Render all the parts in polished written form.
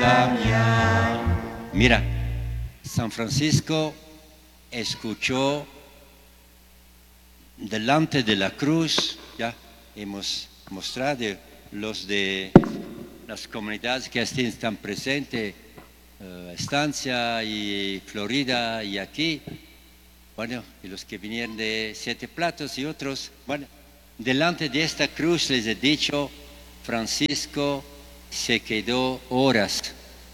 Mira, San Francisco escuchó delante de la cruz, ya hemos mostrado los de las comunidades que están presentes, Estancia y Florida y aquí, bueno, y los que vinieron de Siete Platos y otros, bueno, delante de esta cruz les he dicho, Francisco se quedó horas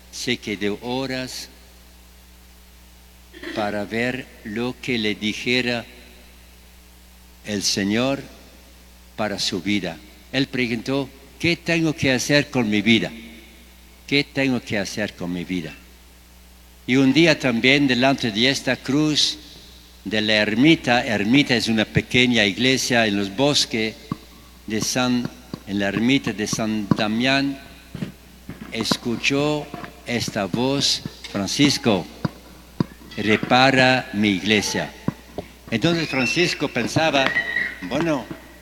para ver lo que le dijera el Señor para su vida. Él preguntó, ¿qué tengo que hacer con mi vida? ¿Qué tengo que hacer con mi vida? Y un día también delante de esta cruz de la ermita es una pequeña iglesia en los bosques en la ermita de San Damián, escuchó esta voz, Francisco, repara mi iglesia. Entonces Francisco pensaba, bueno,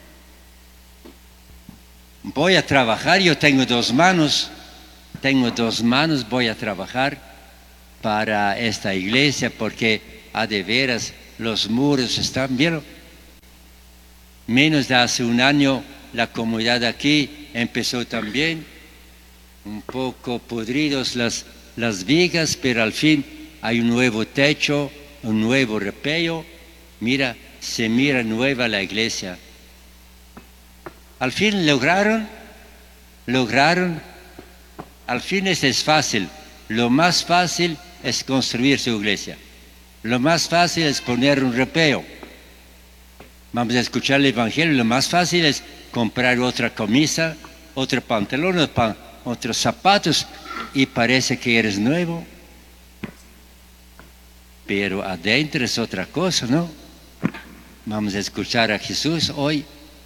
voy a trabajar, yo tengo dos manos, voy a trabajar para esta iglesia porque a de veras los muros están bien. Menos de hace un año la comunidad aquí empezó también, un poco podridos las vigas, pero al fin hay un nuevo techo, un nuevo repello. Mira, se mira nueva la iglesia. Al fin lograron. Al fin es fácil. Lo más fácil es construir su iglesia. Lo más fácil es poner un repello. Vamos a escuchar el Evangelio. Lo más fácil es comprar otra camisa, otro pantalón, otros zapatos y parece que eres nuevo. Pero adentro es otra cosa, ¿no? Vamos a escuchar a Jesús hoy.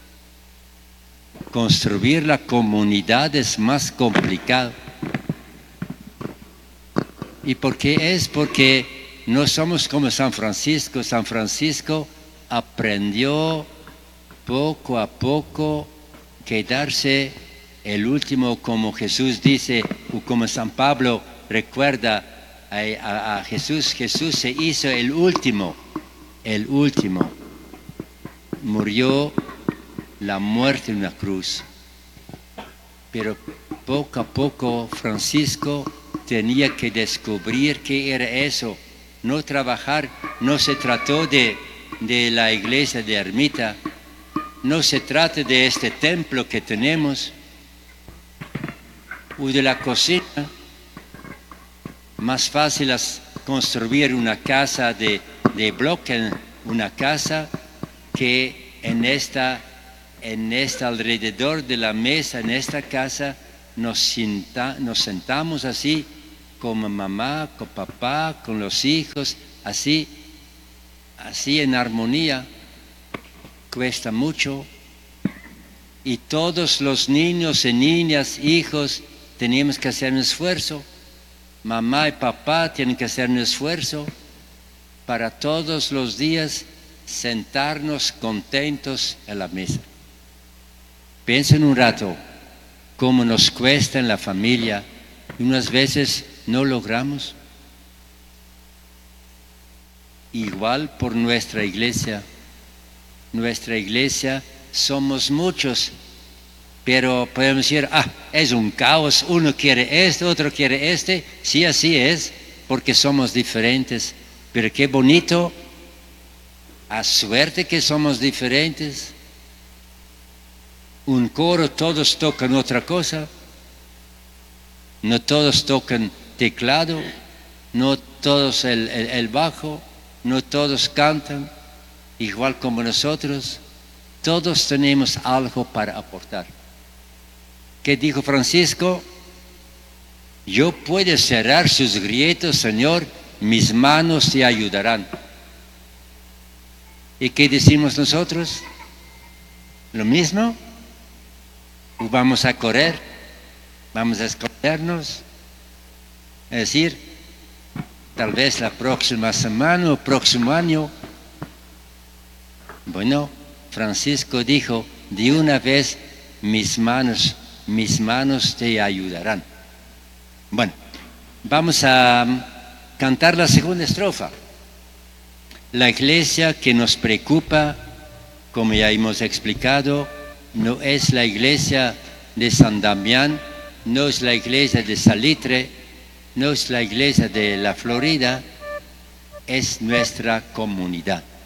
Construir la comunidad es más complicado. ¿Y por qué es? Porque no somos como San Francisco. San Francisco aprendió poco a poco quedarse el último, como Jesús dice, o como San Pablo recuerda a Jesús. Jesús se hizo el último. Murió la muerte en una cruz. Pero poco a poco Francisco tenía que descubrir qué era eso. No trabajar, no se trató de la iglesia de ermita, no se trata de este templo que tenemos o de la cocina. Más fácil es construir una casa de bloque, una casa que en esta alrededor de la mesa, en esta casa, nos sentamos así, como mamá, con papá, con los hijos, así en armonía. Cuesta mucho. Y todos los niños y niñas, hijos, tenemos que hacer un esfuerzo. Mamá y papá tienen que hacer un esfuerzo para todos los días sentarnos contentos en la mesa. Piensen un rato cómo nos cuesta en la familia y unas veces no logramos. Igual por nuestra iglesia. Nuestra iglesia somos muchos, pero podemos decir, es un caos, uno quiere esto, otro quiere este. Sí, así es, porque somos diferentes, pero qué bonito, a suerte que somos diferentes. Un coro, todos tocan otra cosa, no todos tocan teclado, no todos el bajo, no todos cantan igual como nosotros. Todos tenemos algo para aportar. ¿Qué dijo Francisco? Yo puedo cerrar sus grietas, Señor, mis manos te ayudarán. ¿Y qué decimos nosotros? ¿Lo mismo? ¿O vamos a correr? ¿Vamos a escondernos? Es decir, tal vez la próxima semana o próximo año. Bueno, Francisco dijo, de una vez mis manos te ayudarán. Bueno, Vamos a cantar la segunda estrofa. La iglesia que nos preocupa, como ya hemos explicado, no es la iglesia de San Damián, no es la iglesia de Salitre, no es la iglesia de la Florida, es nuestra comunidad.